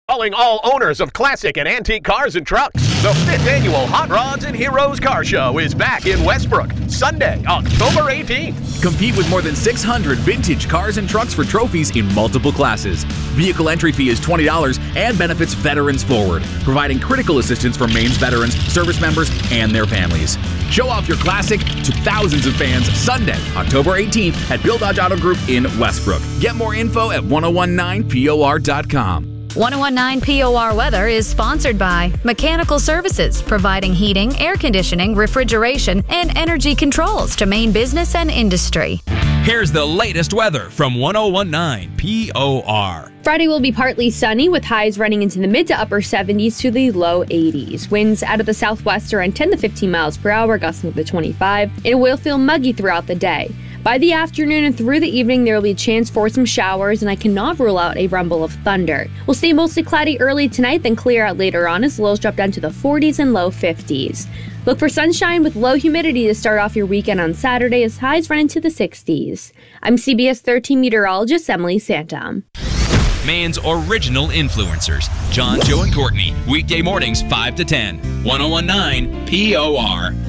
Calling all owners of classic and antique cars and trucks. The 5th annual Hot Rods and Heroes Car Show is back in Westbrook, Sunday, October 18th. Compete with more than 600 vintage cars and trucks for trophies in multiple classes. Vehicle entry fee is $20 and benefits Veterans Forward, providing critical assistance for Maine's veterans, service members, and their families. Show off your classic to thousands of fans Sunday, October 18th at Bill Dodge Auto Group in Westbrook. Get more info at 1019por.com. 1019 POR Weather is sponsored by Mechanical Services, providing heating, air conditioning, refrigeration, and energy controls to Maine business and industry. Here's the latest weather from 1019 POR. Friday will be partly sunny with highs running into the mid to upper 70s to the low 80s. Winds out of the southwest around 10 to 15 miles per hour, gusting to 25. It will feel muggy throughout the day. By the afternoon and through the evening, there will be a chance for some showers, and I cannot rule out a rumble of thunder. We'll stay mostly cloudy early tonight, then clear out later on as lows drop down to the 40s and low 50s. Look for sunshine with low humidity to start off your weekend on Saturday as highs run into the 60s. I'm CBS 13 meteorologist Emily Santom. Maine's original influencers, John, Joe, and Courtney. Weekday mornings 5 to 10. 1019 POR.